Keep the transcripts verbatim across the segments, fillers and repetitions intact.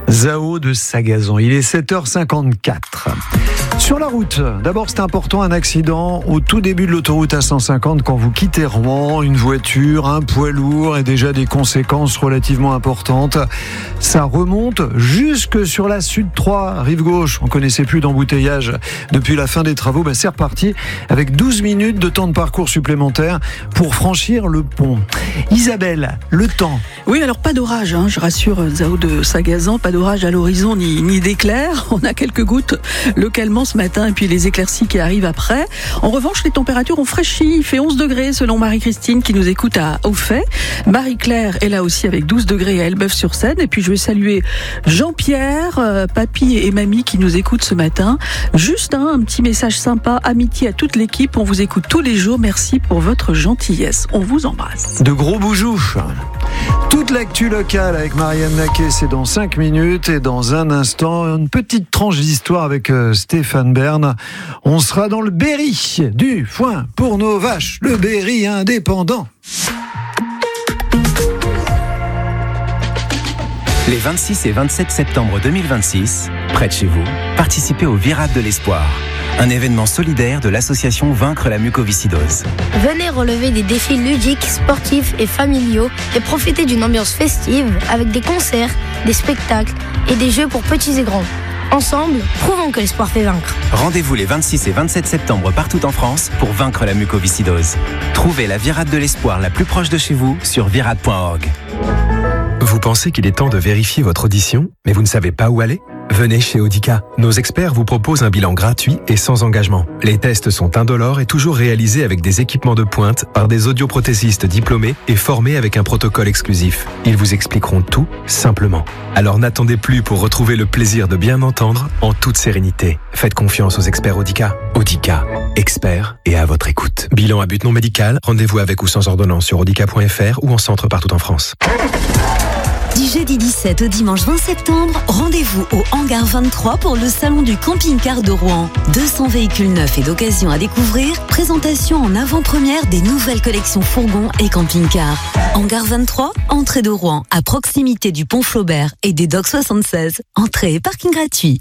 Zao de Sagazan, il est sept heures cinquante-quatre. Sur la route, d'abord c'est important, un accident au tout début de l'autoroute A cent cinquante quand vous quittez Rouen, une voiture, un poids lourd et déjà des conséquences relativement importantes. Ça remonte jusque sur la Sud trois, rive gauche. On connaissait plus d'embouteillage depuis la fin des travaux. Ben c'est reparti avec douze minutes de temps de parcours supplémentaire pour franchir le pont. Isabelle, le temps. Oui, alors pas d'orage, hein, je rassure Zao de Sagazan, pas d'orage à l'horizon ni, ni d'éclairs. On a quelques gouttes localement ce matin et puis les éclaircies qui arrivent après. En revanche, les températures ont fraîchi. Il fait onze degrés selon Marie-Christine qui nous écoute à Auffay. Marie-Claire est là aussi avec douze degrés à Elbeuf-sur-Seine. Et puis je vais saluer Jean-Pierre, euh, papy et mamie qui nous écoutent ce matin. Juste hein, un petit message sympa, amitié à toute l'équipe. On vous écoute tous les jours. Merci pour votre gentillesse. On vous embrasse. De gros boujous. Toute l'actu locale avec Marianne Naquet, c'est dans cinq minutes et dans un instant, une petite tranche d'histoire avec euh, Stéphane Bern. On sera dans le Berry, du foin pour nos vaches, le Berry indépendant. Les vingt-six et vingt-sept septembre deux mille vingt-six, près de chez vous, participez au Virade de l'Espoir, un événement solidaire de l'association Vaincre la mucoviscidose. Venez relever des défis ludiques, sportifs et familiaux et profiter d'une ambiance festive avec des concerts, des spectacles et des jeux pour petits et grands. Ensemble, prouvons que l'espoir fait vaincre. Rendez-vous les vingt-six et vingt-sept septembre partout en France pour vaincre la mucoviscidose. Trouvez la Virade de l'Espoir la plus proche de chez vous sur virade point org. Vous pensez qu'il est temps de vérifier votre audition, mais vous ne savez pas où aller ? Venez chez Audica. Nos experts vous proposent un bilan gratuit et sans engagement. Les tests sont indolores et toujours réalisés avec des équipements de pointe par des audioprothésistes diplômés et formés avec un protocole exclusif. Ils vous expliqueront tout simplement. Alors n'attendez plus pour retrouver le plaisir de bien entendre en toute sérénité. Faites confiance aux experts Audica. Audica, experts et à votre écoute. Bilan à but non médical, rendez-vous avec ou sans ordonnance sur audica point f r ou en centre partout en France. Du jeudi dix-sept au dimanche vingt septembre, rendez-vous au Hangar vingt-trois pour le salon du camping-car de Rouen. deux cents véhicules neufs et d'occasion à découvrir, présentation en avant-première des nouvelles collections fourgons et camping-cars. Hangar vingt-trois, entrée de Rouen, à proximité du pont Flaubert et des docks soixante-seize. Entrée et parking gratuit.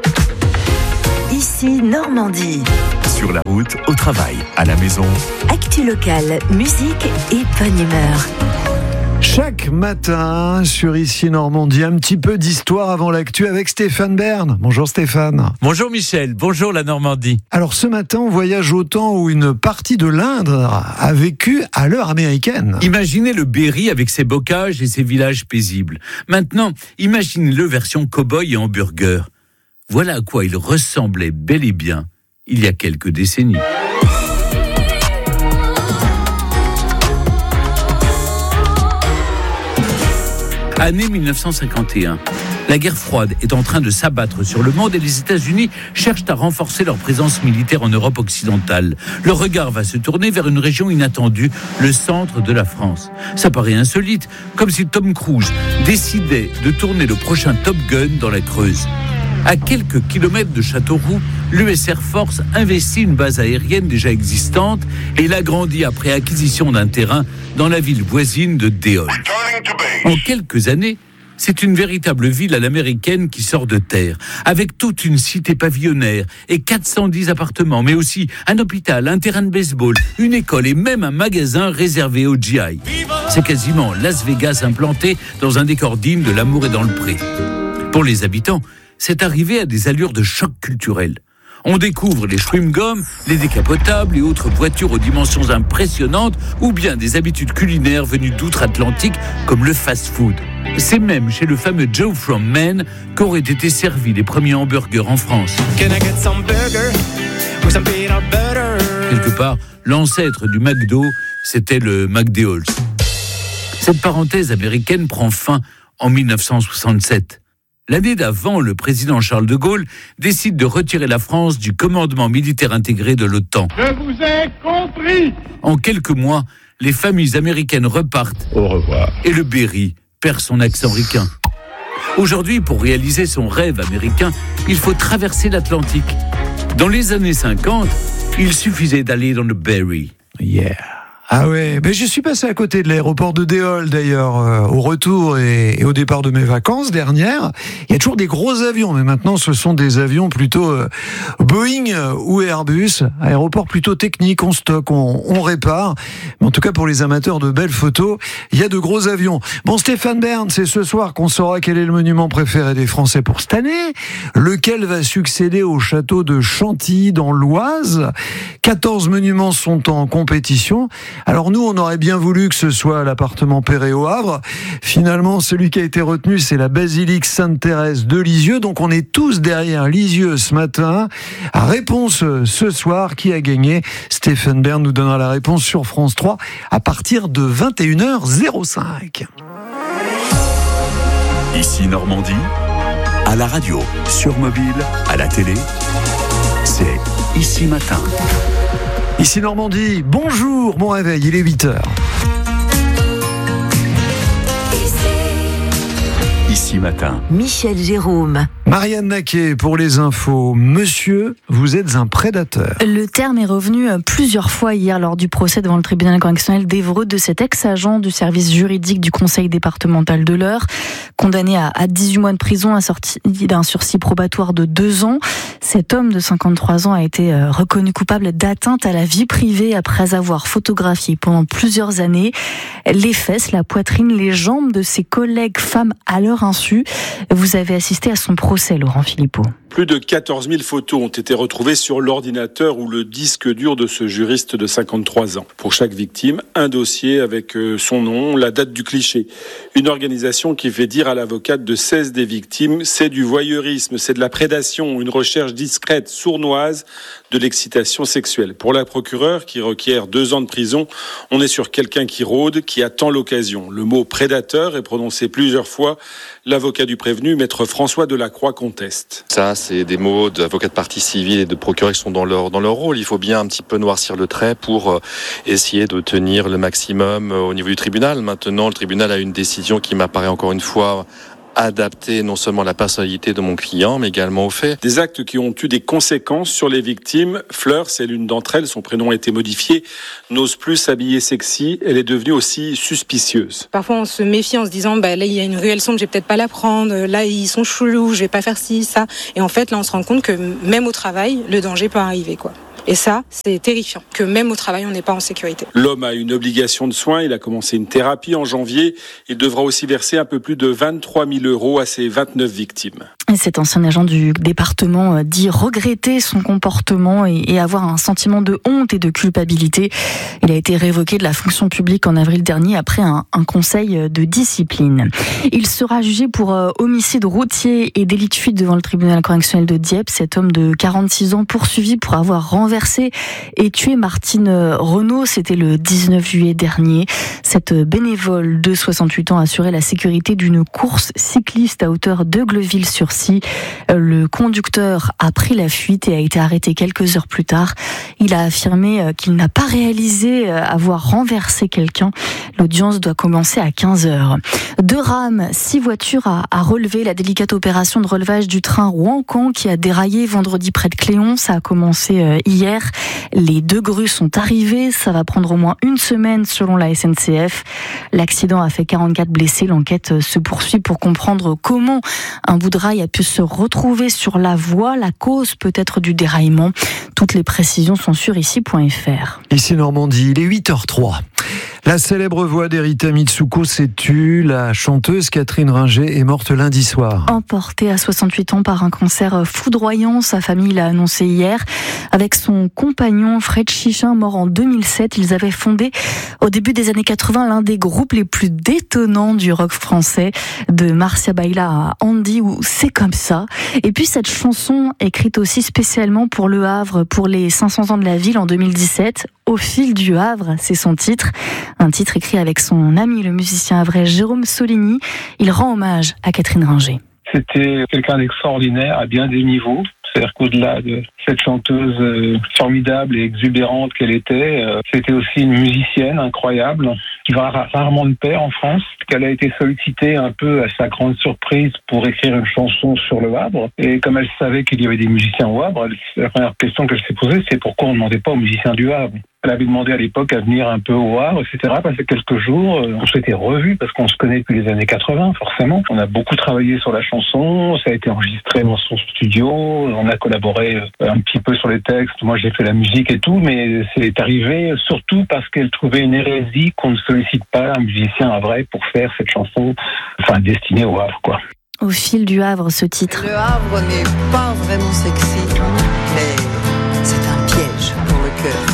Ici Normandie. Sur la route, au travail, à la maison. Actu locale, musique et bonne humeur. Chaque matin, sur Ici Normandie, un petit peu d'histoire avant l'actu avec Stéphane Bern. Bonjour Stéphane. Bonjour Michel, bonjour la Normandie. Alors ce matin, on voyage au temps où une partie de l'Indre a vécu à l'heure américaine. Imaginez le Berry avec ses bocages et ses villages paisibles. Maintenant, imaginez-le version cow-boy et hamburger. Voilà à quoi il ressemblait bel et bien il y a quelques décennies. Année mille neuf cent cinquante et un. La guerre froide est en train de s'abattre sur le monde et les États-Unis cherchent à renforcer leur présence militaire en Europe occidentale. Leur regard va se tourner vers une région inattendue, le centre de la France. Ça paraît insolite, comme si Tom Cruise décidait de tourner le prochain Top Gun dans la Creuse. À quelques kilomètres de Châteauroux, l'U S Air Force investit une base aérienne déjà existante et l'agrandit après acquisition d'un terrain dans la ville voisine de Déol. En quelques années, c'est une véritable ville à l'américaine qui sort de terre, avec toute une cité pavillonnaire et quatre cent dix appartements, mais aussi un hôpital, un terrain de baseball, une école et même un magasin réservé aux G I. C'est quasiment Las Vegas implanté dans un décor digne de L'amour est dans le pré. Pour les habitants, c'est arrivé à des allures de choc culturel. On découvre les chewing-gums, les décapotables et autres voitures aux dimensions impressionnantes ou bien des habitudes culinaires venues d'outre-Atlantique comme le fast-food. C'est même chez le fameux Joe from Maine qu'auraient été servis les premiers hamburgers en France. Quelque part, l'ancêtre du McDo, c'était le McDonald's. Cette parenthèse américaine prend fin en mille neuf cent soixante-sept. L'année d'avant, le président Charles de Gaulle décide de retirer la France du commandement militaire intégré de l'OTAN. Je vous ai compris. En quelques mois, les familles américaines repartent. Au revoir. Et le Berry perd son accent ricain. Aujourd'hui, pour réaliser son rêve américain, il faut traverser l'Atlantique. Dans les années cinquante, il suffisait d'aller dans le Berry. Yeah. Ah ouais, mais je suis passé à côté de l'aéroport de Déol d'ailleurs, euh, au retour et, et au départ de mes vacances dernières. Il y a toujours des gros avions, mais maintenant ce sont des avions plutôt euh, Boeing ou Airbus. Aéroport plutôt technique, on stocke, on, on répare. Mais en tout cas pour les amateurs de belles photos, il y a de gros avions. Bon, Stéphane Bern, c'est ce soir qu'on saura quel est le monument préféré des Français pour cette année. Lequel va succéder au château de Chantilly dans l'Oise. quatorze monuments sont en compétition. Alors nous, on aurait bien voulu que ce soit l'appartement Perret au Havre. Finalement, celui qui a été retenu, c'est la basilique Sainte-Thérèse de Lisieux. Donc on est tous derrière Lisieux ce matin. Réponse ce soir, qui a gagné? Stéphane Bern nous donnera la réponse sur France trois à partir de vingt et une heures cinq. Ici Normandie, à la radio, sur mobile, à la télé, c'est Ici Matin. Ici Normandie, bonjour, mon réveil, il est huit heures. Ici Matin. Michel Jérôme. Marianne Naquet pour les infos. Monsieur, vous êtes un prédateur. Le terme est revenu plusieurs fois hier lors du procès devant le tribunal correctionnel d'Évreux de cet ex-agent du service juridique du conseil départemental de l'Eure, condamné à, à dix-huit mois de prison assorti d'un sursis probatoire de deux ans. Cet homme de cinquante-trois ans a été reconnu coupable d'atteinte à la vie privée après avoir photographié pendant plusieurs années les fesses, la poitrine, les jambes de ses collègues femmes à leur insu. Vous avez assisté à son procès. C'est Laurent Philippot. Plus de quatorze mille photos ont été retrouvées sur l'ordinateur ou le disque dur de ce juriste de cinquante-trois ans. Pour chaque victime, un dossier avec son nom, la date du cliché. Une organisation qui fait dire à l'avocate de seize des victimes, c'est du voyeurisme, c'est de la prédation, une recherche discrète, sournoise de l'excitation sexuelle. Pour la procureure, qui requiert deux ans de prison, on est sur quelqu'un qui rôde, qui attend l'occasion. Le mot prédateur est prononcé plusieurs fois. L'avocat du prévenu, maître François Delacroix, conteste. Ça, c'est des mots d'avocats de partie civile et de procureurs qui sont dans leur, dans leur rôle. Il faut bien un petit peu noircir le trait pour essayer de tenir le maximum au niveau du tribunal. Maintenant, le tribunal a une décision qui m'apparaît encore une fois adapter non seulement la personnalité de mon client, mais également aux faits. Des actes qui ont eu des conséquences sur les victimes. Fleur, c'est l'une d'entre elles, son prénom a été modifié, n'ose plus s'habiller sexy, elle est devenue aussi suspicieuse. Parfois on se méfie en se disant, bah, là il y a une ruelle sombre, je vais peut-être pas la prendre, là ils sont chelous, je vais pas faire ci, ça. Et en fait là on se rend compte que même au travail, le danger peut arriver, quoi. Et ça, c'est terrifiant, que même au travail, on n'est pas en sécurité. L'homme a une obligation de soins, il a commencé une thérapie en janvier, il devra aussi verser un peu plus de vingt-trois mille euros à ses vingt-neuf victimes. Et cet ancien agent du département dit regretter son comportement et, et avoir un sentiment de honte et de culpabilité. Il a été révoqué de la fonction publique en avril dernier après un, un conseil de discipline. Il sera jugé pour euh, homicide routier et délit de fuite devant le tribunal correctionnel de Dieppe. Cet homme de quarante-six ans poursuivi pour avoir renversé et tué Martine Renaud, c'était le dix-neuf juillet dernier. Cette bénévole de soixante-huit ans assurait la sécurité d'une course cycliste à hauteur d'Aigleville-sur-Scie. Le conducteur a pris la fuite et a été arrêté quelques heures plus tard. Il a affirmé qu'il n'a pas réalisé avoir renversé quelqu'un. L'audience doit commencer à quinze heures. Deux rames, six voitures à, à relever. La délicate opération de relevage du train Rouen-Caen qui a déraillé vendredi près de Cléon. Ça a commencé hier. Les deux grues sont arrivées. Ça va prendre au moins une semaine selon la S N C F. L'accident a fait quarante-quatre blessés. L'enquête se poursuit pour comprendre comment un bout de rail a pu se retrouver sur la voie. La cause peut-être du déraillement. Toutes les précisions sont sur ici point f r. Ici Normandie, il est huit heures trois. La célèbre voix d'Erita Mitsuko s'est tue. La chanteuse Catherine Ringer est morte lundi soir. Emportée à soixante-huit ans par un cancer foudroyant, sa famille l'a annoncé hier. Avec son compagnon Fred Chichin, mort en deux mille sept, ils avaient fondé au début des années quatre-vingts l'un des groupes les plus détonnants du rock français, de Marcia Baila à Andy ou C'est comme ça. Et puis cette chanson, écrite aussi spécialement pour Le Havre, pour les cinq cents ans de la ville en deux mille dix-sept, Au fil du Havre, c'est son titre. Un titre écrit avec son ami le musicien havrais Jérôme Soligny. Il rend hommage à Catherine Ringer. C'était quelqu'un d'extraordinaire à bien des niveaux. C'est-à-dire qu'au-delà de cette chanteuse euh, formidable et exubérante qu'elle était, euh, c'était aussi une musicienne incroyable, qui va rarement de pair en France, qu'elle a été sollicitée un peu à sa grande surprise pour écrire une chanson sur le Havre. Et comme elle savait qu'il y avait des musiciens au Havre, elle, la première question qu'elle s'est posée, c'est pourquoi on ne demandait pas aux musiciens du Havre. Elle avait demandé à l'époque à venir un peu au Havre, et cetera. Passé quelques jours, on s'était revus parce qu'on se connaît depuis les années quatre-vingts, forcément. On a beaucoup travaillé sur la chanson, ça a été enregistré dans son studio, on a collaboré un petit peu sur les textes. Moi, j'ai fait la musique et tout, mais c'est arrivé surtout parce qu'elle trouvait une hérésie qu'on ne sollicite pas un musicien à vrai pour faire cette chanson, enfin, destinée au Havre, quoi. Au fil du Havre, ce titre. Le Havre n'est pas vraiment sexy, mais c'est un piège pour le cœur.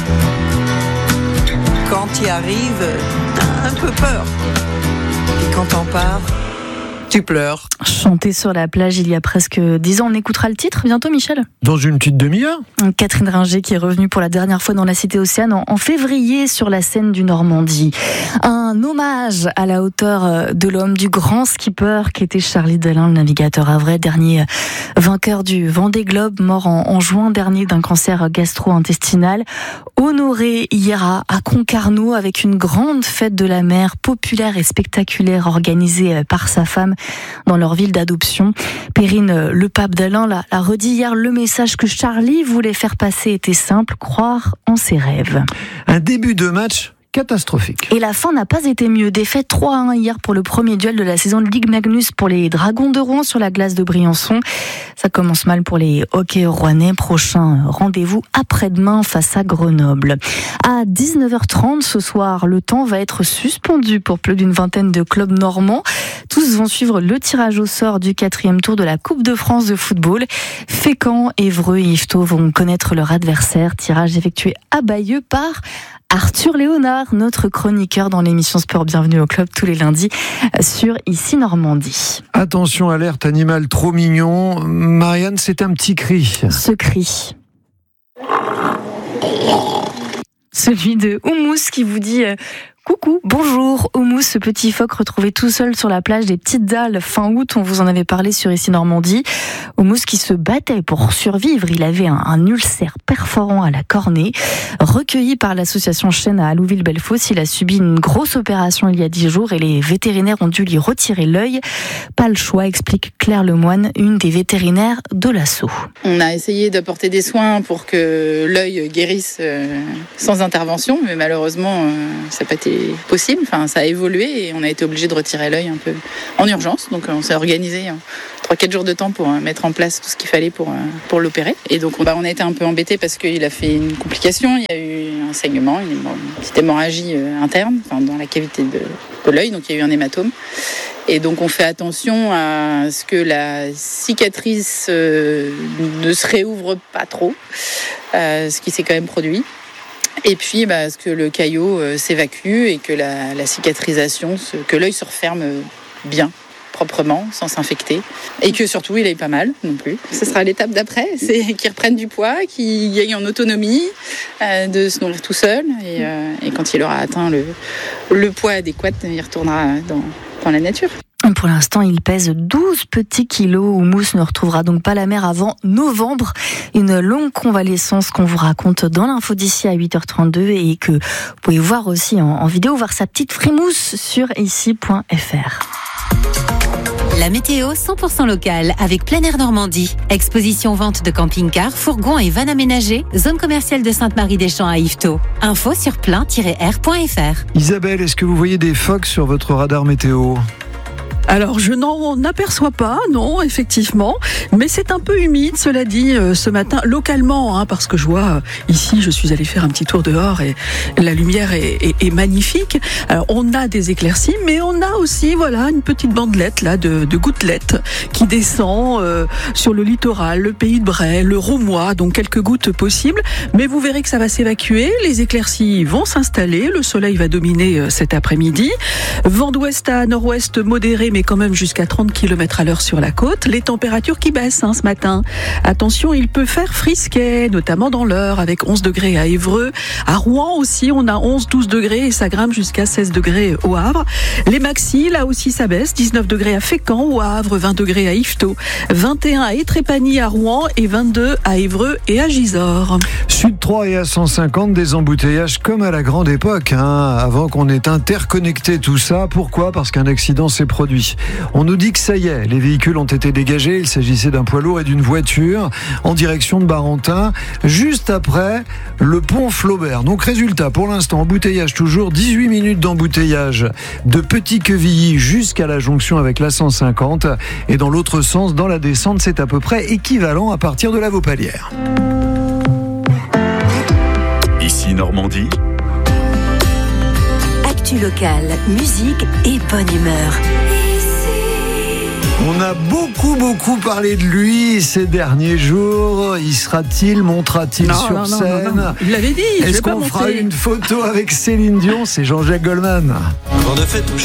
Quand tu y arrives, t'as un peu peur. Et quand t'en pars, tu pleures. Chanté sur la plage il y a presque dix ans. On écoutera le titre bientôt, Michel ? Dans une petite demi-heure. Catherine Ringer qui est revenue pour la dernière fois dans la Cité Océane en, en février sur la scène du Normandie. Un hommage à la hauteur de l'homme, du grand skipper qui était Charlie Dalin, le navigateur havrais, dernier vainqueur du Vendée Globe, mort en, en juin dernier d'un cancer gastro-intestinal. Honoré hier à, à Concarneau avec une grande fête de la mer populaire et spectaculaire organisée par sa femme dans leur ville d'adoption. Perrine, le pape d'Alain, l'a, l'a redit hier, le message que Charlie voulait faire passer était simple, croire en ses rêves. Un début de match catastrophique. Et la fin n'a pas été mieux. Défaite trois à un hier pour le premier duel de la saison de Ligue Magnus pour les Dragons de Rouen sur la glace de Briançon. Ça commence mal pour les hockeyeurs rouennais. Prochain rendez-vous après-demain face à Grenoble. À dix-neuf heures trente ce soir, le temps va être suspendu pour plus d'une vingtaine de clubs normands. Tous vont suivre le tirage au sort du quatrième tour de la Coupe de France de football. Fécamp, Évreux et Yvetot vont connaître leur adversaire. Tirage effectué à Bayeux par Arthur Léonard, notre chroniqueur dans l'émission Sport Bienvenue au Club tous les lundis sur Ici Normandie. Attention, alerte animal trop mignon. Marianne, c'est un petit cri. Ce cri. Celui de Oumous qui vous dit... Euh, Coucou, bonjour, Oumous, ce petit phoque retrouvé tout seul sur la plage des Petites Dalles fin août, on vous en avait parlé sur Ici Normandie. Oumous qui se battait pour survivre, il avait un, un ulcère perforant à la cornée. Recueilli par l'association Chêne à Allouville-Bellefosse, il a subi une grosse opération il y a dix jours et les vétérinaires ont dû lui retirer l'œil. Pas le choix, explique Claire Lemoine, une des vétérinaires de l'assaut. On a essayé d'apporter des soins pour que l'œil guérisse sans intervention, mais malheureusement, ça n'a pas été possible, enfin ça a évolué et on a été obligé de retirer l'œil un peu en urgence, donc on s'est organisé trois quatre jours de temps pour mettre en place tout ce qu'il fallait pour, pour l'opérer, et donc on, bah, on a été un peu embêtés parce qu'il a fait une complication, il y a eu un saignement, une, une petite hémorragie interne, enfin, dans la cavité de, de l'œil, donc il y a eu un hématome, et donc on fait attention à ce que la cicatrice euh, ne se réouvre pas trop, euh, ce qui s'est quand même produit. Et puis, bah, ce que le caillot euh, s'évacue et que la, la cicatrisation, ce, que l'œil se referme bien, proprement, sans s'infecter. Et que surtout, il aille pas mal non plus. Ce sera l'étape d'après, c'est qu'il reprenne du poids, qu'il gagne en autonomie, euh, de se nourrir tout seul. Et, euh, et quand il aura atteint le, le poids adéquat, il retournera dans, dans la nature. Pour l'instant, il pèse douze petits kilos. Oumous ne retrouvera donc pas la mer avant novembre. Une longue convalescence qu'on vous raconte dans l'info d'ici à huit heures trente-deux et que vous pouvez voir aussi en, en vidéo, voir sa petite frimousse sur ici point f r. La météo cent pour cent locale avec Plein Air Normandie. Exposition vente de camping-cars, fourgons et vannes aménagées. Zone commerciale de Sainte-Marie-des-Champs à Yvetot. Info sur plein tiret air point f r. Isabelle, est-ce que vous voyez des phoques sur votre radar météo ? Alors, je n'en aperçois pas, non, effectivement, mais c'est un peu humide, cela dit, euh, ce matin, localement, hein, parce que je vois, euh, ici, je suis allée faire un petit tour dehors et la lumière est, est, est magnifique. Alors, on a des éclaircies, mais on a aussi, voilà, une petite bandelette, là, de, de gouttelettes qui descend euh, sur le littoral, le pays de Bray, le Roumois, donc quelques gouttes possibles, mais vous verrez que ça va s'évacuer, les éclaircies vont s'installer, le soleil va dominer euh, cet après-midi, vent d'ouest à nord-ouest modéré, mais quand même jusqu'à trente kilomètres à l'heure sur la côte. Les températures qui baissent hein, ce matin. Attention, il peut faire frisquet, notamment dans l'heure, avec onze degrés à Évreux. À Rouen aussi, on a onze douze degrés et ça grimpe jusqu'à seize degrés au Havre. Les maxis, là aussi, ça baisse. dix-neuf degrés à Fécamp, au Havre, vingt degrés à Yvetot, vingt et un à Étrépagny à Rouen et vingt-deux à Évreux et à Gisors. Sud trois et à cent cinquante, des embouteillages comme à la grande époque, hein, avant qu'on ait interconnecté tout ça. Pourquoi ? Parce qu'un accident s'est produit aujourd'hui. On nous dit que ça y est, les véhicules ont été dégagés. Il s'agissait d'un poids lourd et d'une voiture en direction de Barentin, juste après le pont Flaubert. Donc résultat, pour l'instant, embouteillage toujours, dix-huit minutes d'embouteillage de Petit-Quevilly jusqu'à la jonction avec la cent cinquante. Et dans l'autre sens, dans la descente, c'est à peu près équivalent à partir de la Vaupalière. Ici Normandie. Actu locale, musique et bonne humeur. On a beaucoup, beaucoup parlé de lui ces derniers jours. Y sera-t-il, montera-t-il non, sur non, non, scène non, non. Il l'avait dit. Est-ce qu'on fera une photo avec Céline Dion ? C'est Jean-Jacques Goldman.